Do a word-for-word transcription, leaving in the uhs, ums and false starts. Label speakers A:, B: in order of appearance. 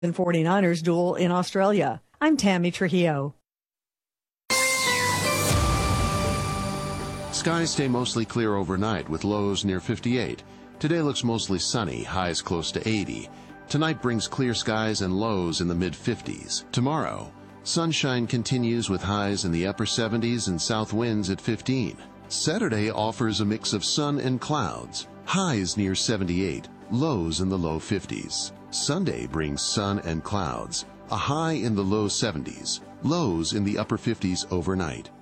A: and forty-niners duel in Australia. I'm Tammy Trujillo.
B: Skies stay mostly clear overnight with lows near fifty-eight. Today looks mostly sunny, highs close to eighty. Tonight brings clear skies and lows in the mid fifties. Tomorrow, sunshine continues with highs in the upper seventies and south winds at fifteen. Saturday offers a mix of sun and clouds, highs near seventy-eight, lows in the low fifties. Sunday brings sun and clouds, a high in the low seventies, lows in the upper fifties overnight.